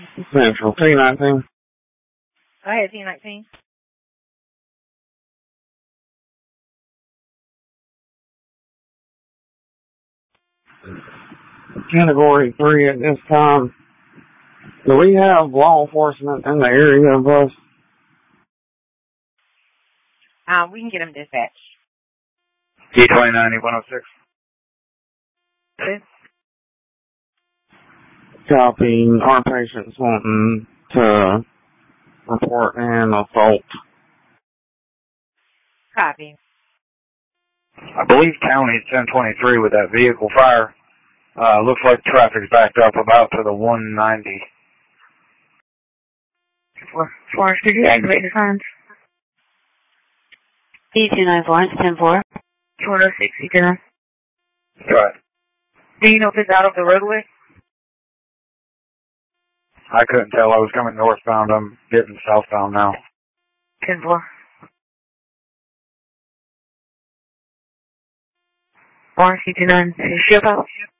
Central T19. Go ahead, T19. Category 3 at this time. Do we have law enforcement in the area of us? We can get them dispatched. T29-106. Good. Copy. Our patient's wanting to report an assault. Copy. I believe county's 1023 with that vehicle fire. Looks like traffic's backed up about to the 190. Florence, could you activate the signs? T29 Florence, 10-4. 206, Right. Do you know if it's out of the roadway? I couldn't tell. I was coming northbound. I'm getting southbound now. 10-4. Florence, T29, is your shield out?